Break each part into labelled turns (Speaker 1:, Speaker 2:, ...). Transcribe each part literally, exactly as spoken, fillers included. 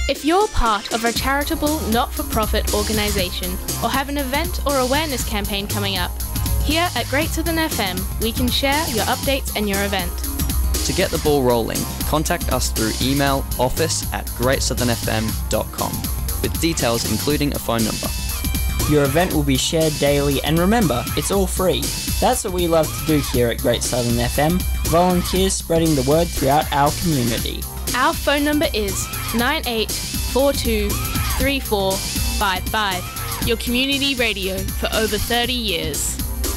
Speaker 1: If you're part of a charitable, not-for-profit organisation or have an event or awareness campaign coming up, here at Great Southern F M, we can share your updates and your event.
Speaker 2: To get the ball rolling, contact us through email office at great southern f m dot com with details including a phone number.
Speaker 3: Your event will be shared daily, and remember, it's all free. That's what we love to do here at Great Southern F M, volunteers spreading the word throughout our community.
Speaker 1: Our phone number is nine eight four two three four five five. Your community radio for over thirty years.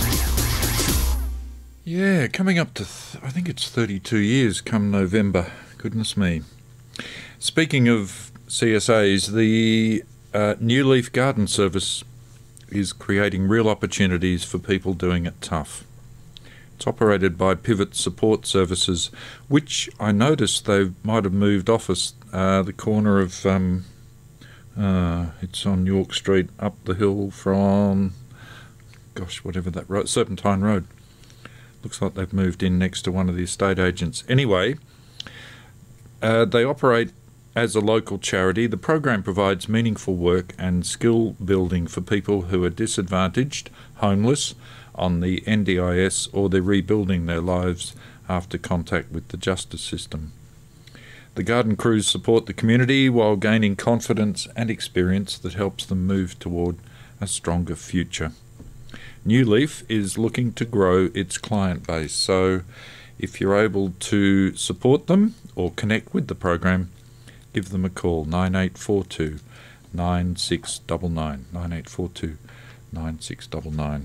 Speaker 4: Yeah, coming up to, th- I think it's thirty-two years come November. Goodness me. Speaking of C S As, the uh, New Leaf Garden Service is creating real opportunities for people doing it tough. It's operated by Pivot Support Services, which I noticed they might have moved office, uh, the corner of, um, uh, it's on York Street, up the hill from, gosh, whatever that road, Serpentine Road. Looks like they've moved in next to one of the estate agents. Anyway, uh, they operate as a local charity. The program provides meaningful work and skill building for people who are disadvantaged, homeless, on the N D I S, or they're rebuilding their lives after contact with the justice system. The garden crews support the community while gaining confidence and experience that helps them move toward a stronger future. New Leaf is looking to grow its client base, so if you're able to support them or connect with the program, give them a call, nine eight four two nine six nine nine, nine eight four two nine six nine nine.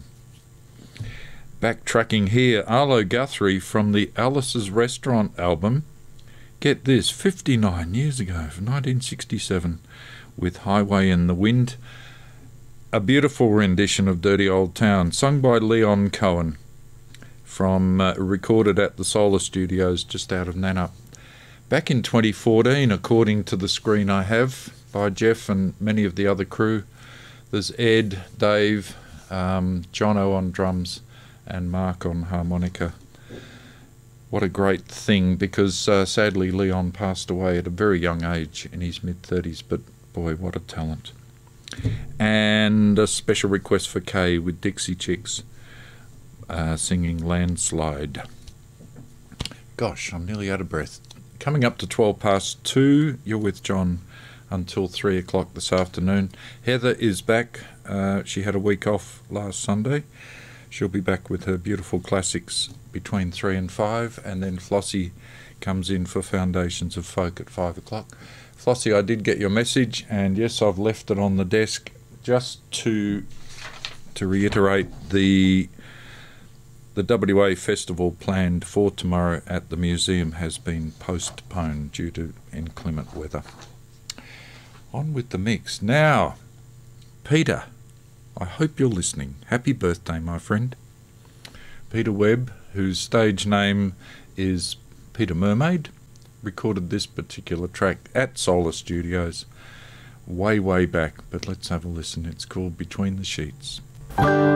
Speaker 4: Backtracking here, Arlo Guthrie from the Alice's Restaurant album, get this, fifty-nine years ago, nineteen sixty-seven, with Highway in the Wind, a beautiful rendition of Dirty Old Town, sung by Leon Cohen, from uh, recorded at the Solar Studios just out of Nannup. Back in twenty fourteen, according to the screen I have, by Jeff and many of the other crew, there's Ed, Dave, um, Jono on drums, and Mark on harmonica. What a great thing, because uh, sadly Leon passed away at a very young age, in his mid-thirties, but boy, what a talent. And a special request for Kay with Dixie Chicks uh, singing Landslide. Gosh, I'm nearly out of breath. Coming up to twelve past two, you're with John until three o'clock this afternoon. Heather is back. Uh, she had a week off last Sunday. She'll be back with her beautiful classics between three and five, and then Flossie comes in for Foundations of Folk at five o'clock. Flossie, I did get your message, and yes, I've left it on the desk just to to reiterate the the W A festival planned for tomorrow at the museum has been postponed due to inclement weather. On with the mix. Now, Peter, I hope you're listening. Happy birthday, my friend. Peter Webb, whose stage name is Peter Mermaid, recorded this particular track at Solar Studios way, way back. But let's have a listen. It's called Between the Sheets.